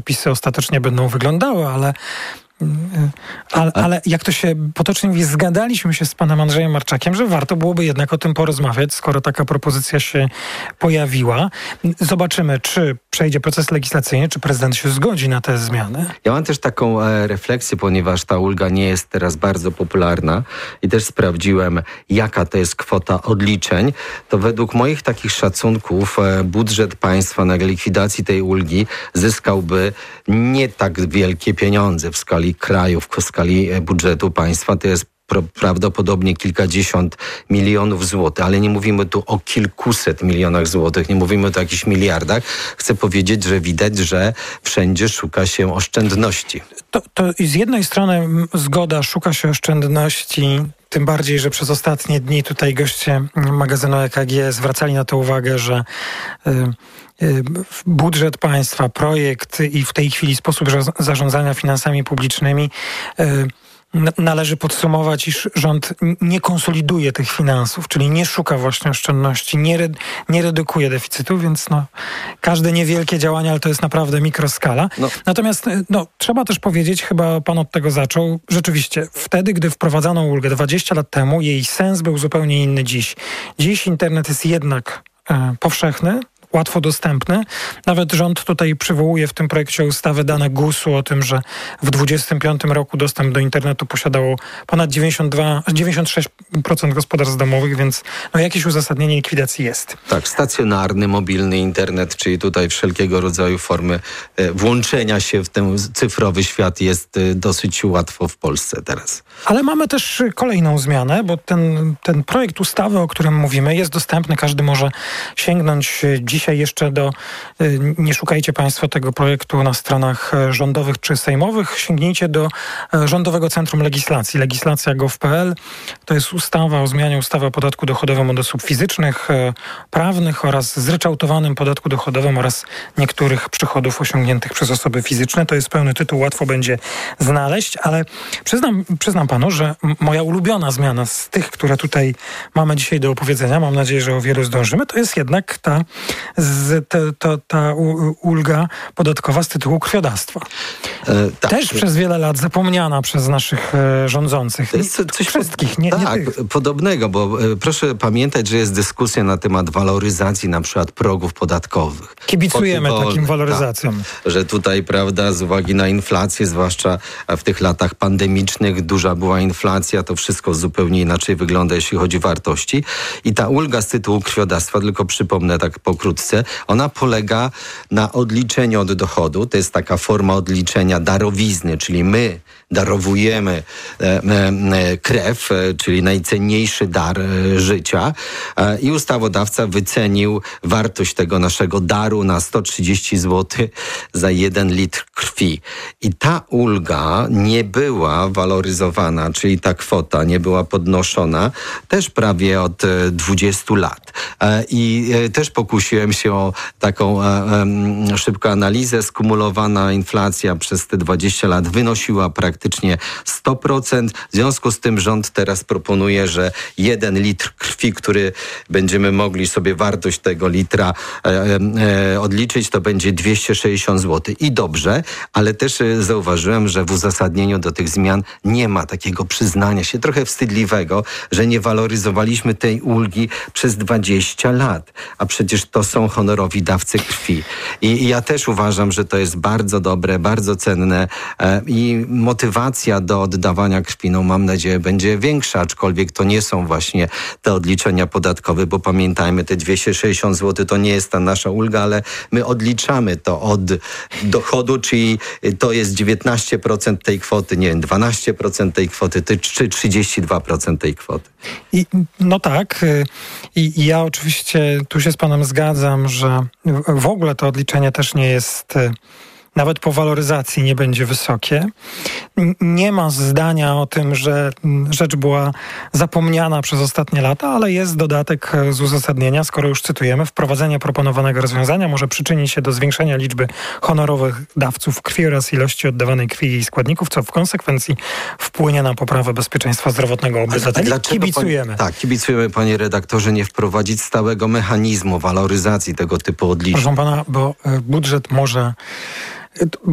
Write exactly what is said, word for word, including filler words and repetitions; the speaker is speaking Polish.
zapisy ostatecznie będą wyglądały, ale Ale, ale jak to się potocznie mówi, zgadaliśmy się z panem Andrzejem Marczakiem, że warto byłoby jednak o tym porozmawiać, skoro taka propozycja się pojawiła. Zobaczymy, czy przejdzie proces legislacyjny, czy prezydent się zgodzi na te zmiany. Ja mam też taką e, refleksję, ponieważ ta ulga nie jest teraz bardzo popularna i też sprawdziłem, jaka to jest kwota odliczeń. To według moich takich szacunków e, budżet państwa na likwidacji tej ulgi zyskałby nie tak wielkie pieniądze w skali krajów, w skali budżetu państwa. To jest prawdopodobnie kilkadziesiąt milionów złotych, ale nie mówimy tu o kilkuset milionach złotych, nie mówimy tu o jakichś miliardach. Chcę powiedzieć, że widać, że wszędzie szuka się oszczędności. To, to z jednej strony zgoda, szuka się oszczędności, tym bardziej, że przez ostatnie dni tutaj goście magazynu E K G zwracali na to uwagę, że y, budżet państwa, projekt i w tej chwili sposób zarządzania finansami publicznymi należy podsumować, iż rząd nie konsoliduje tych finansów, czyli nie szuka właśnie oszczędności, nie, re, nie redukuje deficytu, więc no, każde niewielkie działania, ale to jest naprawdę mikroskala. No. Natomiast no, trzeba też powiedzieć, chyba pan od tego zaczął, rzeczywiście wtedy, gdy wprowadzano ulgę dwadzieścia lat temu, jej sens był zupełnie inny dziś. Dziś internet jest jednak e, powszechny, łatwo dostępny. Nawet rząd tutaj przywołuje w tym projekcie ustawy dane gusu o tym, że w dwudziestym piątym roku dostęp do internetu posiadało ponad dziewięćdziesiąt dwa, dziewięćdziesiąt sześć procent gospodarstw domowych, więc no jakieś uzasadnienie likwidacji jest. Tak, stacjonarny, mobilny internet, czyli tutaj wszelkiego rodzaju formy włączenia się w ten cyfrowy świat jest dosyć łatwo w Polsce teraz. Ale mamy też kolejną zmianę, bo ten, ten projekt ustawy, o którym mówimy, jest dostępny. Każdy może sięgnąć dzisiaj jeszcze do, nie szukajcie państwo tego projektu na stronach rządowych czy sejmowych, sięgnijcie do Rządowego Centrum Legislacji, legislacja kropka gov kropka pe el. To jest ustawa o zmianie ustawy o podatku dochodowym od osób fizycznych, prawnych oraz zryczałtowanym podatku dochodowym oraz niektórych przychodów osiągniętych przez osoby fizyczne. To jest pełny tytuł, łatwo będzie znaleźć, ale przyznam, przyznam panu, że moja ulubiona zmiana z tych, które tutaj mamy dzisiaj do opowiedzenia, mam nadzieję, że o wielu zdążymy, to jest jednak ta Z, te, to, ta ulga podatkowa z tytułu krwiodawstwa. E, tak. Też przez wiele lat zapomniana przez naszych e, rządzących. To jest coś wszystkich, nie, tak, nie tych. Podobnego, bo e, proszę pamiętać, że jest dyskusja na temat waloryzacji na przykład progów podatkowych. Kibicujemy Potywowy, takim waloryzacjom. Tak, że tutaj, prawda, z uwagi na inflację, zwłaszcza w tych latach pandemicznych, duża była inflacja, to wszystko zupełnie inaczej wygląda, jeśli chodzi o wartości. I ta ulga z tytułu krwiodawstwa, tylko przypomnę tak pokrótce, ona polega na odliczeniu od dochodu. To jest taka forma odliczenia darowizny, czyli my darowujemy e, e, krew, e, czyli najcenniejszy dar e, życia e, i ustawodawca wycenił wartość tego naszego daru na sto trzydzieści złotych za jeden litr krwi. I ta ulga nie była waloryzowana, czyli ta kwota nie była podnoszona też prawie od e, dwudziestu lat. E, I e, też pokusiłem się o taką e, e, szybką analizę. Skumulowana inflacja przez te dwadzieścia lat wynosiła praktycznie sto procent. W związku z tym rząd teraz proponuje, że jeden litr krwi, który będziemy mogli sobie wartość tego litra e, e, odliczyć, to będzie dwieście sześćdziesiąt złotych. I dobrze, ale też e, zauważyłem, że w uzasadnieniu do tych zmian nie ma takiego przyznania się, trochę wstydliwego, że nie waloryzowaliśmy tej ulgi przez dwadzieścia lat. A przecież to są honorowi dawcy krwi. I, I ja też uważam, że to jest bardzo dobre, bardzo cenne e, i motywacja do oddawania krwi, no mam nadzieję, będzie większa, aczkolwiek to nie są właśnie te odliczenia podatkowe, bo pamiętajmy, te dwieście sześćdziesiąt złotych to nie jest ta nasza ulga, ale my odliczamy to od dochodu, czyli to jest dziewiętnaście procent tej kwoty, nie wiem, dwanaście procent tej kwoty, czy trzydzieści dwa procent tej kwoty. I, no tak. I, I ja oczywiście tu się z panem zgadzam, że w ogóle to odliczenie też nie jest, nawet po waloryzacji nie będzie wysokie. Nie ma zdania o tym, że rzecz była zapomniana przez ostatnie lata, ale jest dodatek z uzasadnienia, skoro już cytujemy, wprowadzenie proponowanego rozwiązania może przyczynić się do zwiększenia liczby honorowych dawców krwi oraz ilości oddawanej krwi i jej składników, co w konsekwencji wpłynie na poprawę bezpieczeństwa zdrowotnego obywateli. Kibicujemy. Pan, tak, kibicujemy, panie redaktorze, nie wprowadzić stałego mechanizmu waloryzacji tego typu odliczeń. Proszę pana, bo budżet może...